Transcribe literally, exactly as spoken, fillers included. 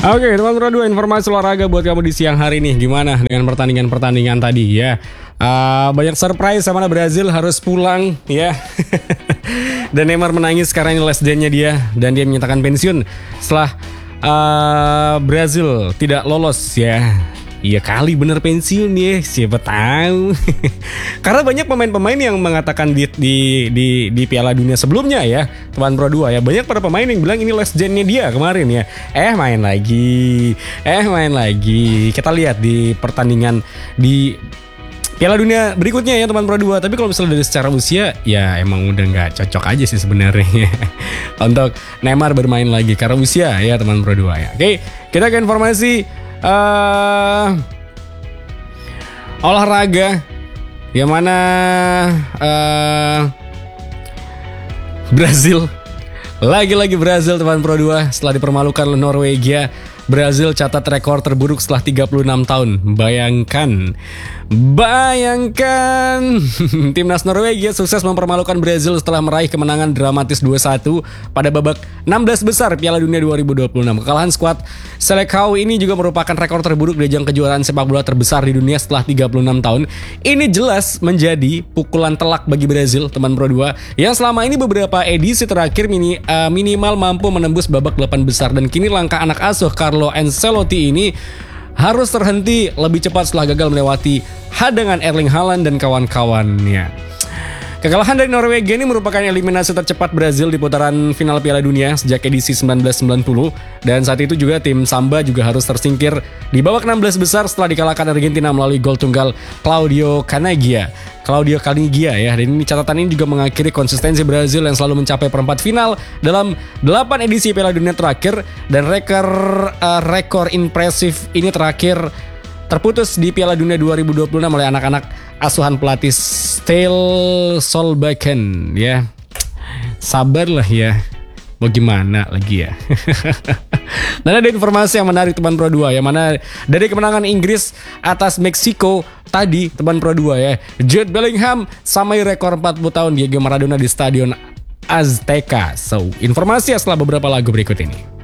Oke, teman Pro dua, informasi olahraga buat kamu di siang hari ini. Gimana dengan pertandingan-pertandingan tadi ya? Uh, banyak surprise, sama Brazil harus pulang ya. Dan Neymar menangis karena ini last day-nya dia, dan dia menyatakan pensiun setelah uh, Brazil tidak lolos ya. Iya kali bener pensiun ya, siapa tahu. Karena banyak pemain-pemain yang mengatakan di, di di di Piala Dunia sebelumnya ya, teman Pro dua ya, banyak para pemain yang bilang ini last gen-nya dia kemarin ya. Eh main lagi, eh main lagi. Kita lihat di pertandingan di Piala Dunia berikutnya ya teman Pro dua. Tapi kalau misalnya dari secara usia, ya emang udah nggak cocok aja sih sebenarnya untuk Neymar bermain lagi karena usia ya teman Pro dua ya. Oke, kita ke informasi Uh, olahraga yang mana uh, Brazil lagi-lagi Brazil teman Pro dua setelah dipermalukan oleh Norwegia. Brazil catat rekor terburuk setelah tiga puluh enam tahun. Bayangkan Bayangkan timnas Norwegia sukses mempermalukan Brazil setelah meraih kemenangan dramatis dua satu pada babak enam belas besar Piala Dunia dua ribu dua puluh enam. Kekalahan skuad Seleção ini juga merupakan rekor terburuk di ajang kejuaraan sepak bola terbesar di dunia setelah tiga puluh enam tahun. Ini jelas menjadi pukulan telak bagi Brazil teman Pro dua yang selama ini beberapa edisi terakhir mini, uh, minimal mampu menembus babak delapan besar, dan kini langkah anak asuh Carlo Ancelotti ini harus terhenti lebih cepat setelah gagal melewati hadangan Erling Haaland dan kawan-kawannya. Kekalahan dari Norwegia ini merupakan eliminasi tercepat Brazil di putaran final Piala Dunia sejak edisi sembilan belas sembilan puluh, dan saat itu juga tim Samba juga harus tersingkir di babak enam belas besar setelah dikalahkan Argentina melalui gol tunggal Claudio Caniggia. Claudio Caniggia ya. Dan ini catatan ini juga mengakhiri konsistensi Brazil yang selalu mencapai perempat final dalam delapan edisi Piala Dunia terakhir, dan rekor uh, rekor impresif ini terakhir terputus di Piala Dunia dua ribu dua puluh enam oleh anak-anak asuhan pelatih Ståle Solbakken ya. Sabarlah ya, mau gimana lagi ya. Dan ada informasi yang menarik teman Pro dua, yang mana dari kemenangan Inggris atas Meksiko tadi teman Pro dua ya, Jude Bellingham samai rekor empat puluh tahun Diego Maradona di Stadion Azteca. So, informasi setelah beberapa lagu berikut ini.